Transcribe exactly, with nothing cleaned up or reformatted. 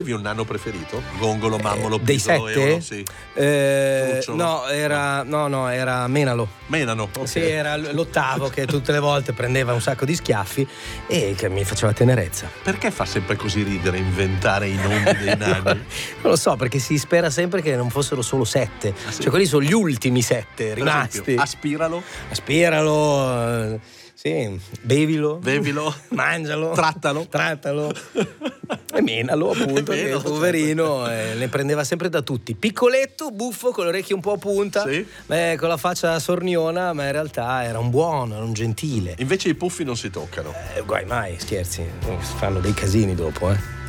Avevi un nano preferito? Gongolo, Mammolo, Eh, dei Pisolo, sette? Eolo, sì. Eh, Trucciolo? no, era no, no, era Menalo. Menano, ok. Sì, era l- l'ottavo che tutte le volte prendeva un sacco di schiaffi e che mi faceva tenerezza. Perché fa sempre così ridere inventare i nomi dei nani? Non lo so, perché si spera sempre che non fossero solo sette. Ah, sì? Cioè, quelli sono gli ultimi sette Per rimasti. esempio, aspiralo, Aspiralo, eh, sì, bevilo, bevilo, mangialo, trattalo. trattalo. E menalo, appunto, E che menalo, poverino eh, ne prendeva sempre da tutti. Piccoletto, buffo, con le orecchie un po' a punta, Sì. beh, con la faccia sorniona, ma in realtà era un buono, era un gentile. Invece i puffi non si toccano. Eh, guai mai, scherzi, si fanno dei casini dopo, eh.